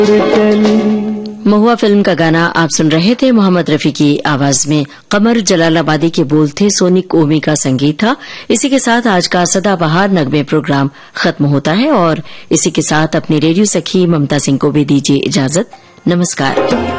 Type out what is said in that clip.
महुआ film का गाना आप सुन रहे थे मोहम्मद रफी की आवाज में। कमर जलालाबादी के बोल थे, सोनिक ओमी का संगीत था। इसी के साथ आज का सदाबहार नगमे प्रोग्राम खत्म होता है और इसी के साथ अपनी रेडियो सखी ममता सिंह को भी दीजिए इजाजत। नमस्कार।